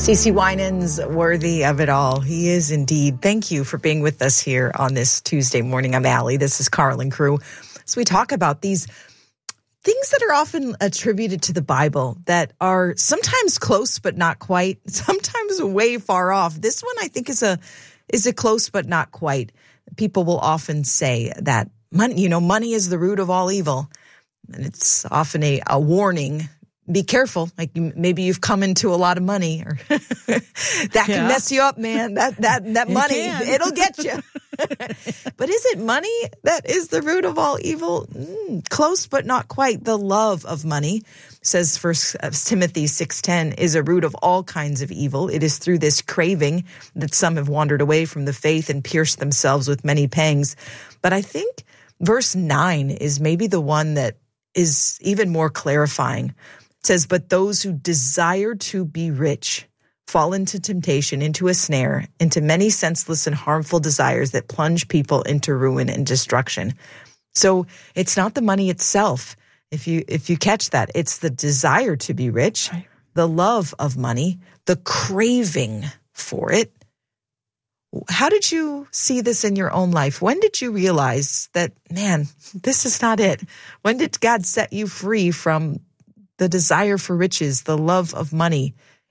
CeCe Winans, worthy of it all. He is indeed. Thank you for being with us here on this Tuesday morning. I'm Allie. This is Carl and crew. So we talk about these things that are often attributed to the Bible that are sometimes close but not quite, sometimes way far off. This one I think is a close but not quite. People will often say that money is the root of all evil. And it's often a warning. Be careful. Like maybe you've come into a lot of money, or that can mess you up, man. That money, it'll get you. But is it money that is the root of all evil? Close, but not quite. The love of money, says 1 Timothy 6:10, is a root of all kinds of evil. It is through this craving that some have wandered away from the faith and pierced themselves with many pangs. But I think verse 9 is maybe the one that is even more clarifying. It says, but those who desire to be rich fall into temptation, into a snare, into many senseless and harmful desires that plunge people into ruin and destruction. So it's not the money itself. If you catch that, it's the desire to be rich, right, the love of money, the craving for it. How did you see this in your own life? When did you realize that, man, this is not it? When did God set you free from the desire for riches, the love of money?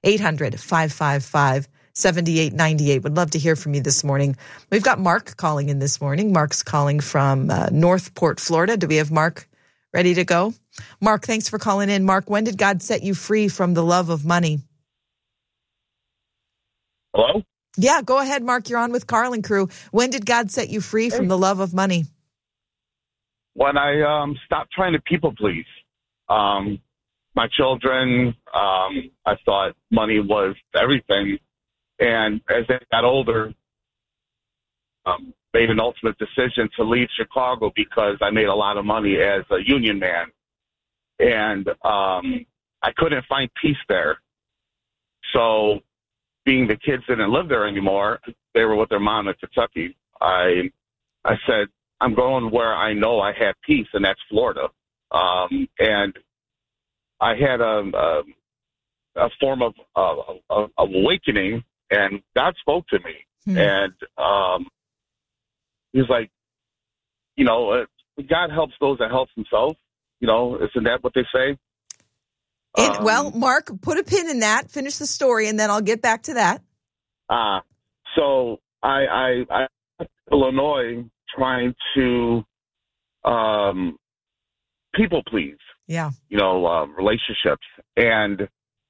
800-555-7898. Would love to hear from you this morning. We've got Mark calling in this morning. Mark's calling from Northport, Florida. Do we have Mark ready to go? Mark, thanks for calling in. Mark, when did God set you free from the love of money? Hello? Yeah, go ahead, Mark. You're on with Carl and crew. When did God set you free from the love of money? When I stopped trying to people please. My children, I thought money was everything. And as they got older, made an ultimate decision to leave Chicago because I made a lot of money as a union man. And I couldn't find peace there. So being the kids didn't live there anymore, they were with their mom in Kentucky. I said, I'm going where I know I have peace, and that's Florida. And I had a form of awakening, and God spoke to me. And he was like, God helps those that help themselves. Isn't that what they say? Well, Mark, put a pin in that, finish the story, and then I'll get back to that. So I Illinois trying to people please. Yeah. Relationships. And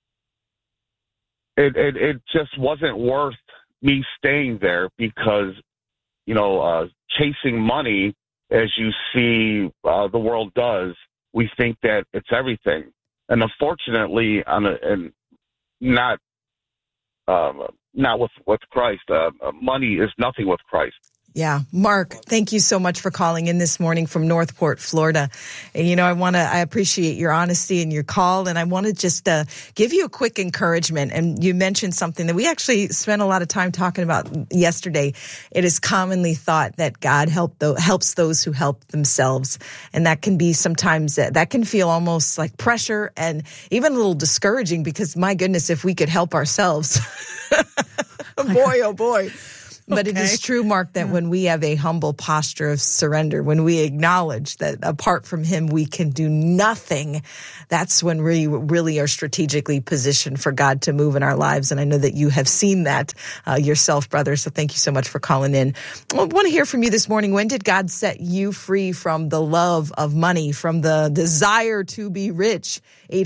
it just wasn't worth me staying there because, chasing money, as you see the world does, we think that it's everything. And unfortunately, not with Christ, money is nothing with Christ. Yeah. Mark, thank you so much for calling in this morning from Northport, Florida. And, I appreciate your honesty and your call. And I want to just give you a quick encouragement. And you mentioned something that we actually spent a lot of time talking about yesterday. It is commonly thought that God helps those who help themselves. And that can be sometimes, that can feel almost like pressure and even a little discouraging because, my goodness, if we could help ourselves, boy, oh boy. But it is true, Mark, that when we have a humble posture of surrender, when we acknowledge that apart from him, we can do nothing, that's when we really are strategically positioned for God to move in our lives. And I know that you have seen that yourself, brother. So thank you so much for calling in. I want to hear from you this morning. When did God set you free from the love of money, from the desire to be rich?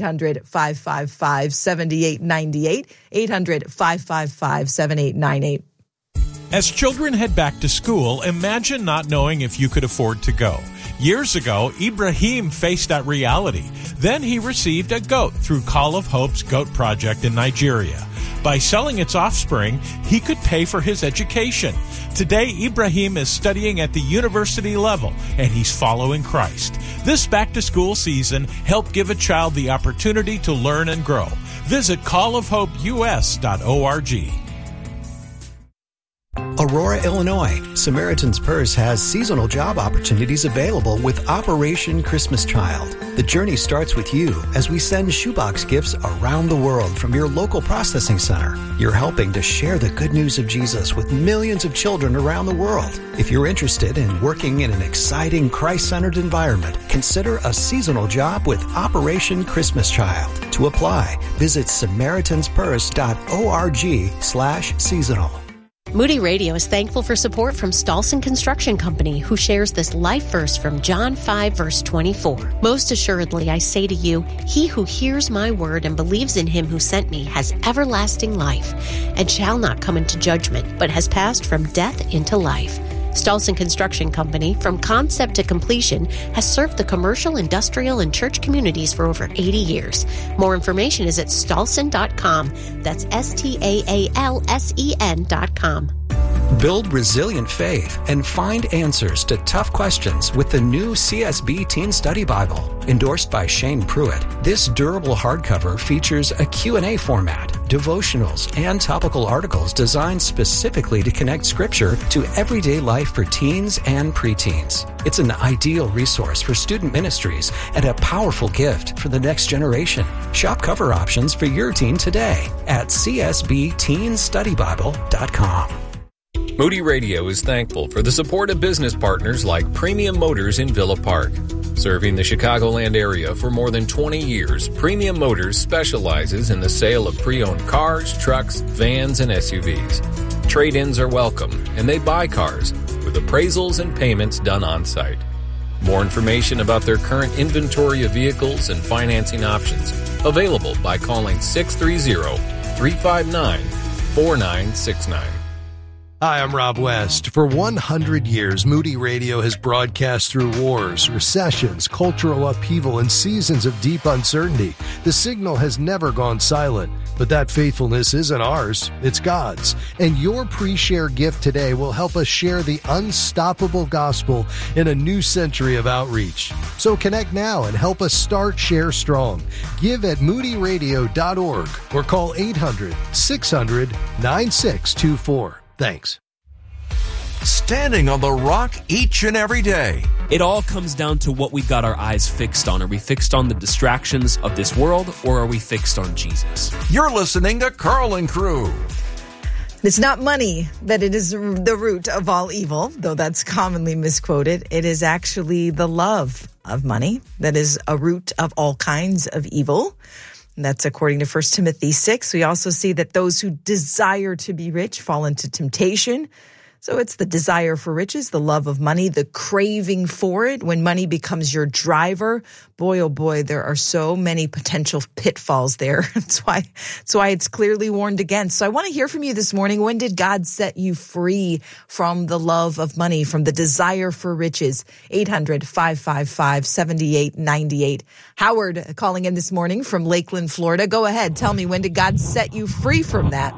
800-555-7898, 800-555-7898. As children head back to school, imagine not knowing if you could afford to go. Years ago, Ibrahim faced that reality. Then he received a goat through Call of Hope's Goat Project in Nigeria. By selling its offspring, he could pay for his education. Today, Ibrahim is studying at the university level, and he's following Christ. This back-to-school season, help give a child the opportunity to learn and grow. Visit callofhopeus.org. Aurora, Illinois. Samaritan's Purse has seasonal job opportunities available with Operation Christmas Child. The journey starts with you as we send shoebox gifts around the world from your local processing center. You're helping to share the good news of Jesus with millions of children around the world. If you're interested in working in an exciting Christ-centered environment, consider a seasonal job with Operation Christmas Child. To apply, visit SamaritansPurse.org/seasonal. Moody Radio is thankful for support from Stolson Construction Company, who shares this life verse from John 5, verse 24. Most assuredly, I say to you, he who hears my word and believes in him who sent me has everlasting life and shall not come into judgment, but has passed from death into life. Stolson Construction Company, from concept to completion, has served the commercial, industrial, and church communities for over 80 years. More information is at stolson.com. That's STAALSEN.com. Build resilient faith and find answers to tough questions with the new CSB Teen Study Bible. Endorsed by Shane Pruitt, this durable hardcover features a Q&A format, devotionals, and topical articles designed specifically to connect Scripture to everyday life for teens and preteens. It's an ideal resource for student ministries and a powerful gift for the next generation. Shop cover options for your teen today at csbteenstudybible.com. Moody Radio is thankful for the support of business partners like Premium Motors in Villa Park. Serving the Chicagoland area for more than 20 years, Premium Motors specializes in the sale of pre-owned cars, trucks, vans, and SUVs. Trade-ins are welcome, and they buy cars, with appraisals and payments done on-site. More information about their current inventory of vehicles and financing options available by calling 630-359-4969. Hi, I'm Rob West. For 100 years, Moody Radio has broadcast through wars, recessions, cultural upheaval, and seasons of deep uncertainty. The signal has never gone silent, but that faithfulness isn't ours, it's God's. And your pre-share gift today will help us share the unstoppable gospel in a new century of outreach. So connect now and help us start Share Strong. Give at moodyradio.org or call 800-600-9624. Thanks. Standing on the rock each and every day. It all comes down to what we've got our eyes fixed on. Are we fixed on the distractions of this world, or are we fixed on Jesus? You're listening to Carlin Crew. It's not money that it is the root of all evil, though that's commonly misquoted. It is actually the love of money that is a root of all kinds of evil. And that's according to 1 Timothy 6. We also see that those who desire to be rich fall into temptation. So it's the desire for riches, the love of money, the craving for it. When money becomes your driver, boy, oh boy, there are so many potential pitfalls there. That's why it's clearly warned against. So I want to hear from you this morning. When did God set you free from the love of money, from the desire for riches? 800-555-7898. Howard calling in this morning from Lakeland, Florida. Go ahead. Tell me, when did God set you free from that?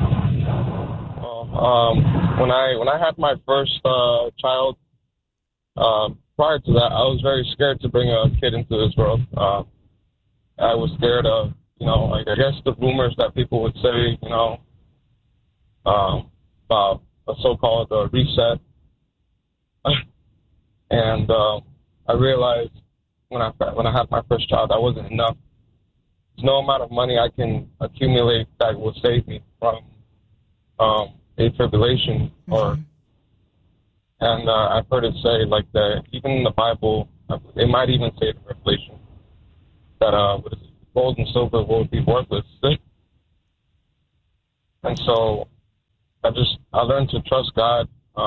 When I had my first child, prior to that, I was very scared to bring a kid into this world. I was scared of, I guess the rumors that people would say, about a so-called reset. And I realized when I had my first child, that wasn't enough. There's no amount of money I can accumulate that will save me from a tribulation, and I've heard it say like that. Even in the Bible, it might even say in Revelation that gold and silver will be worthless. And so I learned to trust God,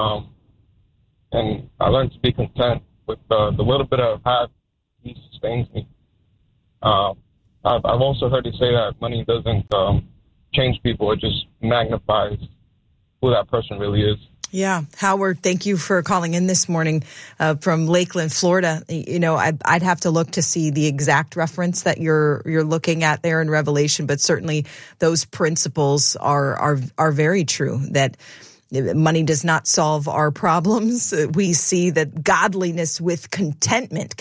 and I learned to be content with the little bit I've had. He sustains me. I've also heard it say that money doesn't change people; it just magnifies who that person really is. Yeah. Howard, thank you for calling in this morning from Lakeland, Florida. I'd have to look to see the exact reference that you're looking at there in Revelation, but certainly those principles are very true, that Money does not solve our problems. We see that godliness with contentment,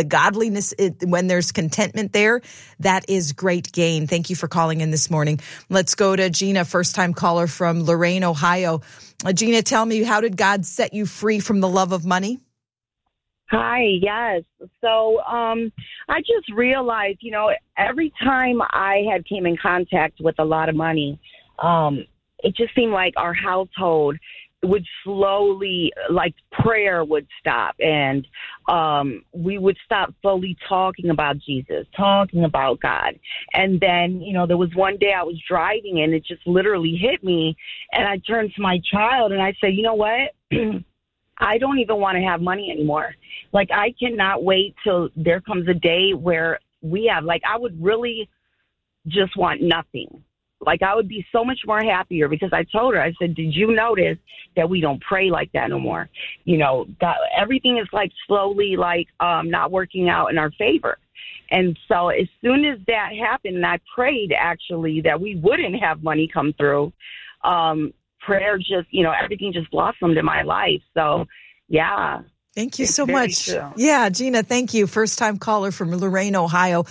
when there's contentment there, that is great gain. Thank you for calling in this morning. Let's go to Gina, first-time caller from Lorain, Ohio. Gina, tell me, how did God set you free from the love of money? Hi, yes. So I just realized, every time I had came in contact with a lot of money, it just seemed like our household would slowly, like prayer would stop, and we would stop slowly talking about Jesus, talking about God. And then, there was one day I was driving and it just literally hit me, and I turned to my child and I said, you know what? I don't even want to have money anymore. Like, I cannot wait till there comes a day where we have, I would really just want nothing. Like, I would be so much more happier, because I told her, I said, did you notice that we don't pray like that no more? God, everything is slowly not working out in our favor. And so as soon as that happened, and I prayed actually that we wouldn't have money come through, prayer just, everything just blossomed in my life. So, yeah. Thank you so much. True. Yeah, Gina, thank you. First-time caller from Lorain, Ohio.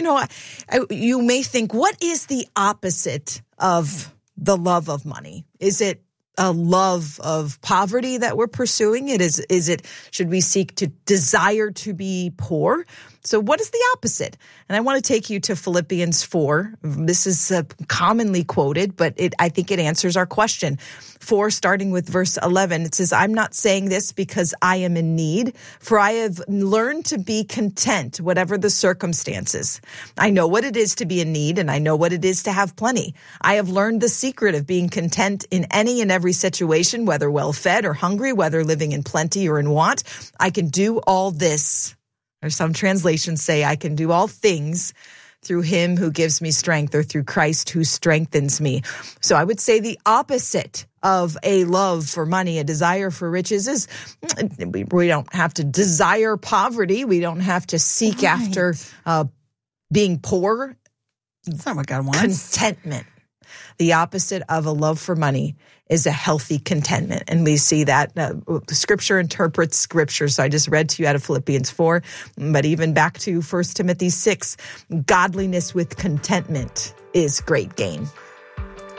You may think, what is the opposite of the love of money? Is it a love of poverty that we're pursuing? Should we seek to desire to be poor? So what is the opposite? And I want to take you to Philippians 4. This is commonly quoted, but I think it answers our question. 4, starting with verse 11, it says, I'm not saying this because I am in need, for I have learned to be content, whatever the circumstances. I know what it is to be in need, and I know what it is to have plenty. I have learned the secret of being content in any and every situation, whether well-fed or hungry, whether living in plenty or in want. I can do all this. Or some translations say, I can do all things through him who gives me strength, or through Christ who strengthens me. So I would say the opposite of a love for money, a desire for riches, is we don't have to desire poverty. We don't have to seek after being poor. That's not what God wants. Contentment. The opposite of a love for money is a healthy contentment. And we see that Scripture interprets Scripture. So I just read to you out of Philippians 4, but even back to 1 Timothy 6, godliness with contentment is great gain.